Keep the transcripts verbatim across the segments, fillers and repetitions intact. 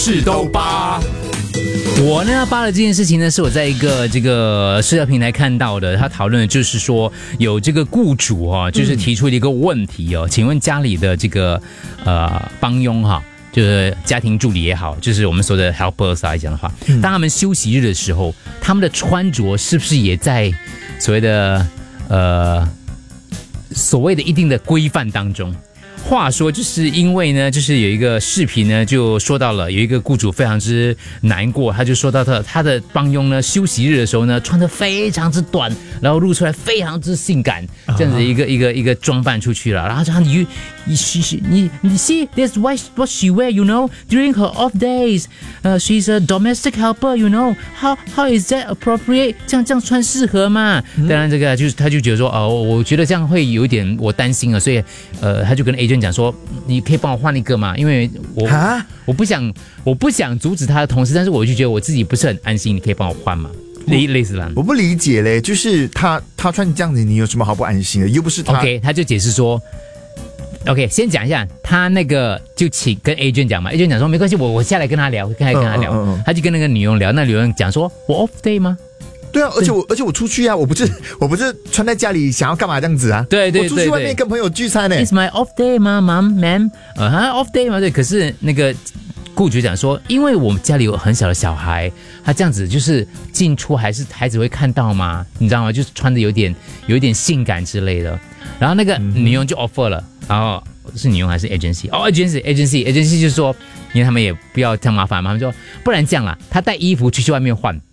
是都八。 我呢扒了这件事情呢，是我在一个这个社交平台看到的。他讨论的就是说，有这个雇主哈、哦，就是提出了一个问题哦，嗯、请问家里的这个呃帮佣哈、哦，就是家庭助理也好，就是我们说的 helpers 来讲的话，嗯、当他们休息日的时候，他们的穿着是不是也在所谓的呃所谓的一定的规范当中？话说，就是因为呢，就是有一个视频呢，就说到了有一个雇主非常之难过，他就说到他他的帮佣呢，休息日的时候呢，穿得非常之短，然后露出来非常之性感，这样子一个、uh-huh. 一个一个装扮出去了。然后他你你你你 see that's why what she wear you know during her off days， 呃、uh, she's a domestic helper you know how how is that appropriate？ 这样这样穿适合吗？嗯、当然这个就是他就觉得说哦，我觉得这样会有一点我担心了，所以呃他就跟 agent讲说，你可以帮我换一个吗？因为我我不想我不想阻止他的同事，但是我就觉得我自己不是很安心，你可以帮我换吗？类类似吧。 我不理解嘞，就是他他穿这样子，你有什么好不安心的？又不是他。 OK， 他就解释说 ，OK， 先讲一下，他那个就请跟 agent 讲嘛 ，agent 讲说没关系，我我下来跟他聊，跟他跟他聊，嗯嗯嗯、他就跟那个女佣聊，那女佣讲说，我 off day 吗？ 对啊，而且我而且我出去啊，我不是我不是穿在家里想要干嘛这样子啊？ 对对对对， 我出去外面跟朋友聚餐呢、欸。 It's my off day 吗 ，Mom Ma'am？ 呃，哈 off day 吗？对，可是那个雇主讲说，因为我们家里有很小的小孩，他这样子就是进出还是孩子会看到吗？你知道吗？就是穿的有点有一点性感之类的。然后那个女佣就 offer 了，然后是女佣还是 agency？ 哦 agency agency agency 就是说，因为他们也不要太麻烦嘛，他们说不然这样啦，他带衣服去去外面换。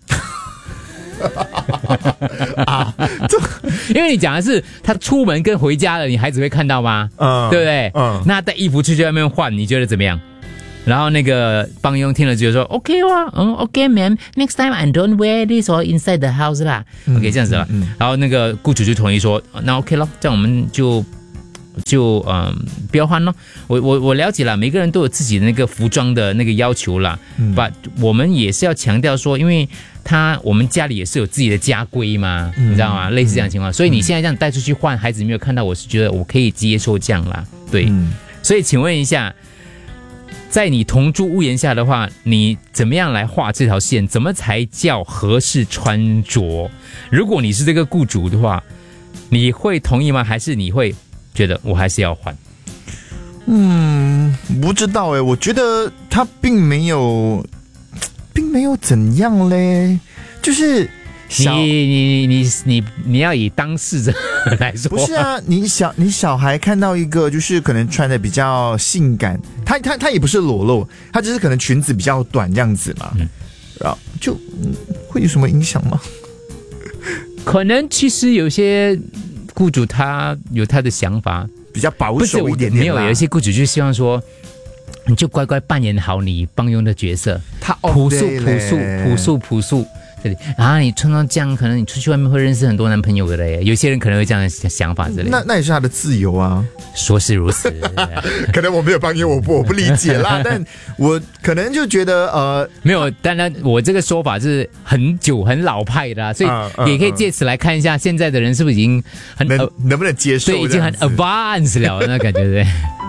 啊，因为你讲的是他出门跟回家了，你孩子会看到吗？嗯，对不对？嗯，那带衣服出去外面换，你觉得怎么样？然后那个帮佣听了就说 OK 哇，嗯 OK ma'am next time I don't wear this or inside the house 啦、嗯、OK 这样子了、嗯嗯、然后那个雇主就同意说那 OK 咯，这样我们就就嗯不要换咯。我我我了解了，每个人都有自己的那个服装的那个要求啦、嗯、but 我们也是要强调说，因为他我们家里也是有自己的家规嘛、嗯、你知道吗？类似这样的情况、嗯、所以你现在这样带出去换，孩子没有看到，我是觉得我可以接受这样啦。对、嗯、所以请问一下，在你同住屋檐下的话，你怎么样来画这条线？怎么才叫合适穿着？如果你是这个雇主的话，你会同意吗？还是你会觉得我还是要换？ 嗯，不知道哎，我觉得他并没有，并没有怎样嘞，就是你你你你你要以当事者来说， 不是啊？你小你小孩看到一个就是可能穿的比较性感，他他他也不是裸露，他只是可能裙子比较短这样子嘛，嗯、然后就、嗯、会有什么影响吗？ 可能其实有些雇主他有他的想法， 比较保守一点点。 没有，有一些雇主就希望说，你就乖乖扮演好你帮佣的角色， 他朴素朴素朴素朴素。对，然后你穿到这样，可能你出去外面会认识很多男朋友的嘞。有些人可能会这样的想法之类的。 那那也是他的自由啊， 说是如此。 可能我没有帮佣，我不我不理解啦。但我可能就觉得呃， 没有。当然，我这个说法是很久很老派的、啊，所以也可以借此来看一下现在的人是不是已经很能、呃、能不能接受？ 对，已经很 advanced 了，那感觉对。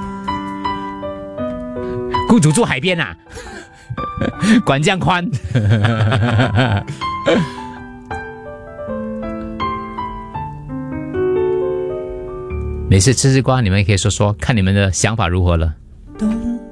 雇主住海边啊。管这样宽。没事，吃吃瓜，你们也可以说说，看你们的想法如何了。